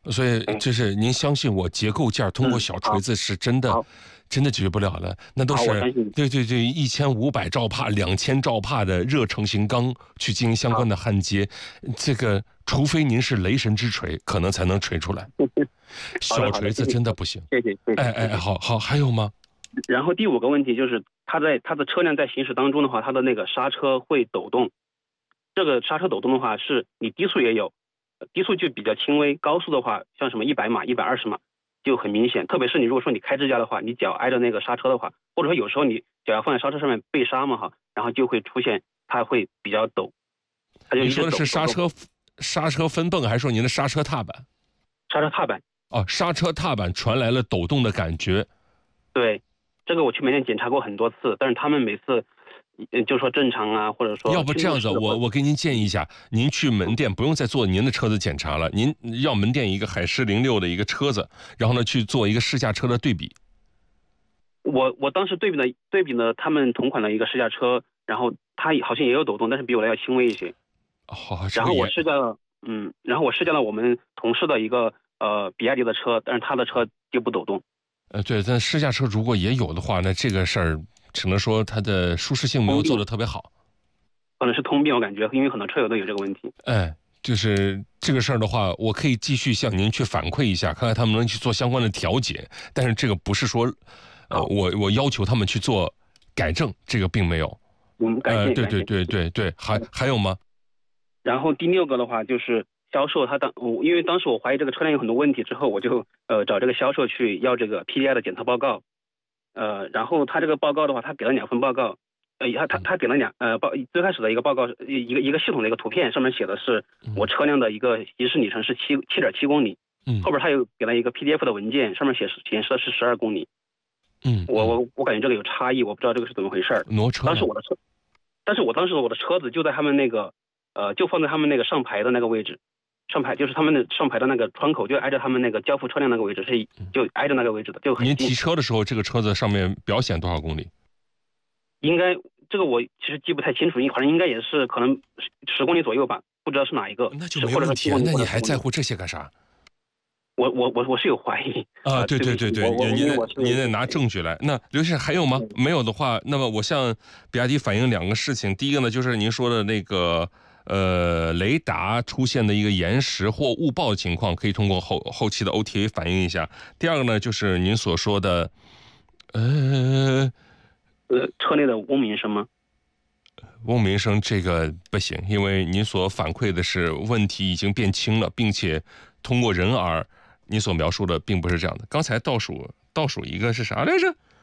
所以就是您相信我，结构件通过小锤子是真的。真的解决不了了，那都是对1500兆帕、2000兆帕的热成型钢去进行相关的焊接，这个除非您是雷神之锤，可能才能锤出来。小锤子真的不行。 谢谢。 好，还有吗？ 然后第5个问题就是，它的车辆在行驶当中的话，它的那个刹车会抖动。这个刹车抖动的话，是你低速也有，低速就比较轻微，高速的话，像什么100码、120码。就很明显，特别是你如果说你开支架的话，你脚挨着那个刹车的话，或者说有时候你脚要放在刹车上面背刹嘛然后就会出现它会比较抖。 你说的是刹车分泵，还是说您的刹车踏板？ 刹车踏板。 刹车踏板传来了抖动的感觉。 对，这个我去门店检查过很多次，但是他们每次就说正常啊，或者说要不这样子，我给您建议一下，您去门店不用再做您的车子检查了，您要门店一个海狮06的一个车子，然后呢去做一个试驾车的对比。 我当时对比呢，他们同款的一个试驾车，然后它好像也有抖动，但是比我的要轻微一些。然后我试驾了我们同事的一个比亚迪的车，但是他的车就不抖动。 对，但试驾车如果也有的话，那这个事儿只能说它的舒适性没有做得特别好， 可能是通病，我感觉，因为很多车友都有这个问题。 就是这个事儿的话，我可以继续向您去反馈一下，看看他们能去做相关的调解。但是这个不是说，我要求他们去做改正，这个并没有。对，还有吗？ 然后第6个的话就是销售，因为当时我怀疑这个车辆有很多问题之后，我就找这个销售去要这个 PDI 的检测报告。然后他这个报告的话，他给了2份报告。他给了最开始的一个报告，一个系统的一个图片，上面写的是我车辆的一个行驶里程是7.7公里。后边他又给了一个 PDF 的文件，上面显示的是12公里。我感觉这个有差异，我不知道这个是怎么回事。 挪车。 但是我当时我的车子就在他们那个就放在他们那个上牌的那个位置，上牌就是他们的上牌的那个窗口，就挨着他们那个交付车辆那个位置，就挨着那个位置的，就很近。 您提车的时候，这个车子上面表显多少公里？ 应该这个我其实记不太清楚，好像应该也是可能10公里左右吧，不知道是哪一个。 那就没问题，那你还在乎这些干啥？ 我是有怀疑啊，对，您得拿证据来。那刘先生还有吗？没有的话，那么我向比亚迪反映2个事情。第一个呢，就是您说的那个雷达出现的一个延时或误报的情况，可以通过后期的 OTA 反映一下。第2个呢，就是您所说的车内的嗡鸣声吗？ 嗡鸣声这个不行，因为您所反馈的是问题已经变轻了，并且通过人耳，你所描述的并不是这样的。刚才倒数一个是啥来着？